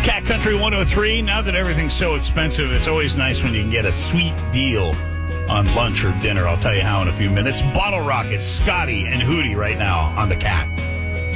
Cat Country 103. Now that everything's so expensive, it's always nice when you can get a sweet deal on lunch or dinner. I'll tell you how in a few minutes. Bottle Rockets, Scotty and Hootie right now on the Cat.